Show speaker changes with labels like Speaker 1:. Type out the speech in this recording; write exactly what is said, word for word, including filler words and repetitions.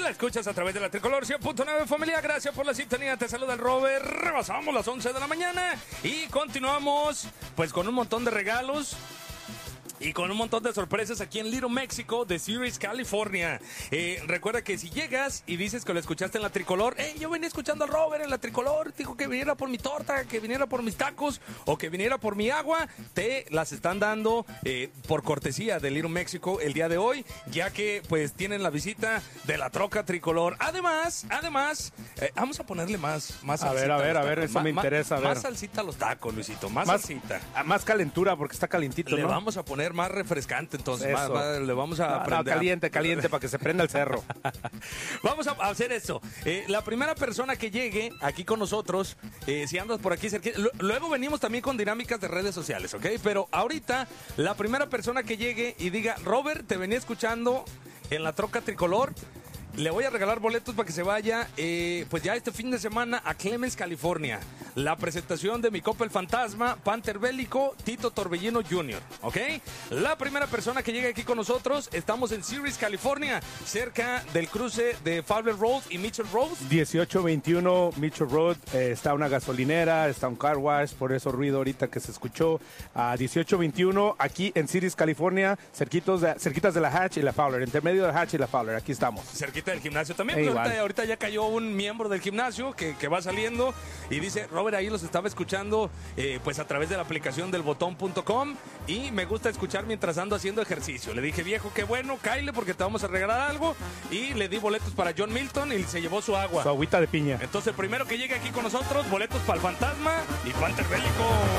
Speaker 1: la escuchas a través de la Tricolor cien punto nueve, familia. Gracias por la sintonía. Te saluda el Robert. Rebasamos las once de la mañana y continuamos pues con un montón de regalos. Y con un montón de sorpresas aquí en Little Mexico de Ceres, California. Eh, recuerda que si llegas y dices que lo escuchaste en la Tricolor, hey, yo venía escuchando a Robert en la Tricolor, dijo que viniera por mi torta, que viniera por mis tacos o que viniera por mi agua, te las están dando eh, por cortesía de Little Mexico el día de hoy, ya que pues tienen la visita de la troca Tricolor. Además, además, eh, vamos a ponerle más, más
Speaker 2: a
Speaker 1: salsita.
Speaker 2: ver, a ver, a ver,
Speaker 1: tacos.
Speaker 2: eso me
Speaker 1: Ma-
Speaker 2: interesa, a ver.
Speaker 1: Más salsita a los tacos, Luisito, más,
Speaker 2: Más,
Speaker 1: salsita.
Speaker 2: más calentura porque está calientito,
Speaker 1: Le
Speaker 2: ¿no?
Speaker 1: vamos a poner más refrescante, entonces. Más,
Speaker 2: Eso.
Speaker 1: más, le vamos a
Speaker 2: No, no,
Speaker 1: prender.
Speaker 2: caliente, caliente para que se prenda el cerro.
Speaker 1: Vamos a hacer esto. Eh, la primera persona que llegue aquí con nosotros, eh, si andas por aquí cerquita, lo- luego venimos también con dinámicas de redes sociales, ¿ok? Pero ahorita, la primera persona que llegue y diga, Robert, te venía escuchando en la troca Tricolor, le voy a regalar boletos para que se vaya, eh, pues ya este fin de semana a Clemens, California. La presentación de mi Copa El Fantasma, Panther Bélico, Tito Torbellino junior, ¿ok? La primera persona que llegue aquí con nosotros, estamos en Ceres, California, cerca del cruce de Fowler Road y Mitchell Road.
Speaker 2: dieciocho veintiuno Mitchell Road, eh, está una gasolinera, está un car wash, por eso ruido ahorita que se escuchó. A dieciocho veintiuno, aquí en Ceres, California, cerquitos de, cerquitas de la Hatch y la Fowler, entre medio de la Hatch y la Fowler, aquí estamos.
Speaker 1: Cerquita del gimnasio también.
Speaker 2: Eh,
Speaker 1: Pues
Speaker 2: igual.
Speaker 1: ahorita, ahorita ya cayó un miembro del gimnasio que, que va saliendo y dice, Robert, ahí los estaba escuchando eh, pues a través de la aplicación del botón punto com y me gusta escuchar mientras ando haciendo ejercicio. Le dije, viejo, qué bueno, cáile porque te vamos a regalar algo, y le di boletos para John Milton y se llevó su agua.
Speaker 2: Su agüita de piña.
Speaker 1: Entonces, el primero que llegue aquí con nosotros, boletos para el Fantasma y Panther Bélico.